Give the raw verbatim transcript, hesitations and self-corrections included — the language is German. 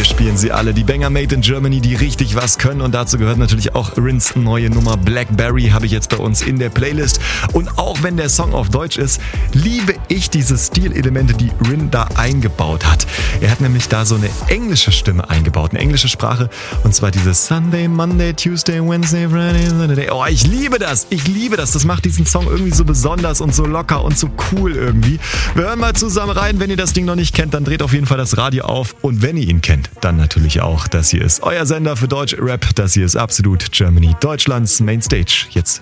wir spielen sie alle. Die Banger Made in Germany, die richtig was können. Und dazu gehört natürlich auch Rins neue Nummer Blackberry, habe ich jetzt bei uns in der Playlist. Und auch wenn der Song auf Deutsch ist, liebe ich diese Stilelemente, die Rin da eingebaut hat. Er hat nämlich da so eine englische Stimme eingebaut, eine englische Sprache. Und zwar dieses Sunday, Monday, Tuesday, Wednesday, Friday, Saturday. Oh, ich liebe das. Ich liebe das. Das macht diesen Song irgendwie so besonders und so locker und so cool irgendwie. Wir hören mal zusammen rein. Wenn ihr das Ding noch nicht kennt, dann dreht auf jeden Fall das Radio auf. Und wenn ihr ihn kennt, dann natürlich auch. Das hier ist euer Sender für Deutsch Rap. Das hier ist Absolut Germany, Deutschlands Mainstage. Jetzt